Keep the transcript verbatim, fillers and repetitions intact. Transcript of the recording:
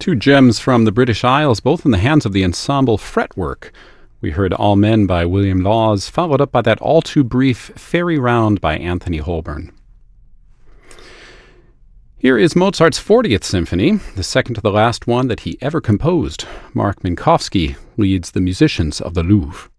Two gems from the British Isles, both in the hands of the ensemble Fretwork. We heard All Men by William Laws, followed up by that all-too-brief Fairy Round by Anthony Holborn. Here is Mozart's fortieth Symphony, the second to the last one that he ever composed. Mark Minkowski leads the musicians of the Louvre.